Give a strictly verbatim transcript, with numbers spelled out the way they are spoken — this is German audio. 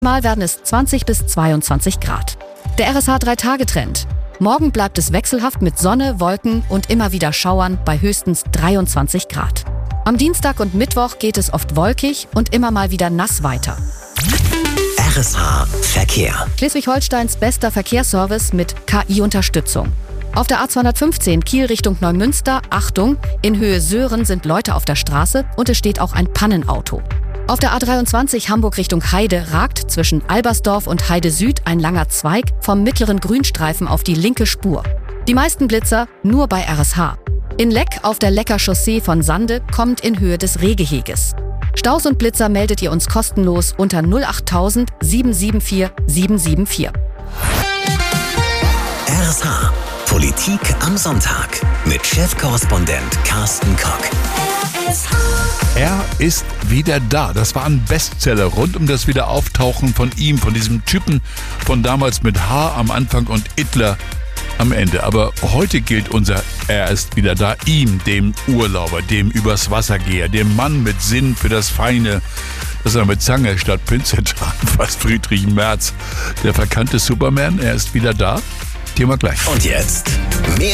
Mal werden es zwanzig bis zweiundzwanzig Grad. Der R S H drei Tage Trend. Morgen bleibt es wechselhaft mit Sonne, Wolken und immer wieder Schauern bei höchstens dreiundzwanzig Grad. Am Dienstag und Mittwoch geht es oft wolkig und immer mal wieder nass weiter. R S H Verkehr. Schleswig-Holsteins bester Verkehrsservice mit K I-Unterstützung. Auf der A zweihundertfünfzehn Kiel Richtung Neumünster, Achtung, in Höhe Söhren sind Leute auf der Straße und es steht auch ein Pannenauto. Auf der A dreiundzwanzig Hamburg Richtung Heide ragt zwischen Albersdorf und Heide Süd ein langer Zweig vom mittleren Grünstreifen auf die linke Spur. Die meisten Blitzer nur bei R S H. In Leck auf der Lecker Chaussee von Sande kommt in Höhe des Rehgeheges. Staus und Blitzer meldet ihr uns kostenlos unter null acht tausend sieben sieben vier sieben sieben vier. R S H Politik am Sonntag mit Chefkorrespondent Carsten Kock. Er ist wieder da. Das war ein Bestseller rund um das Wiederauftauchen von ihm, von diesem Typen von damals mit H am Anfang und Hitler am Ende. Aber heute gilt unser Er ist wieder da ihm, dem Urlauber, dem Übers-Wasser-Geher, dem Mann mit Sinn für das Feine, dass er mit Zange statt Pinzette fast Friedrich Merz. Der verkannte Superman, er ist wieder da. Thema gleich. Und jetzt mehr